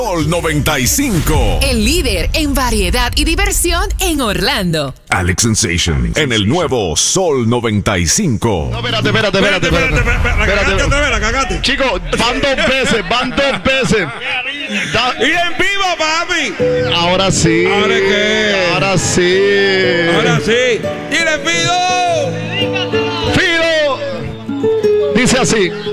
Sol 95. El líder en variedad y diversión en Orlando. Alex Sensation en el nuevo Sol 95. No, espérate. La cagaste. Chicos, van dos veces. Y en vivo, papi. Ahora sí. ¿Ahora qué? Ahora sí. ¡Dile, Fido! Fido. Dice así.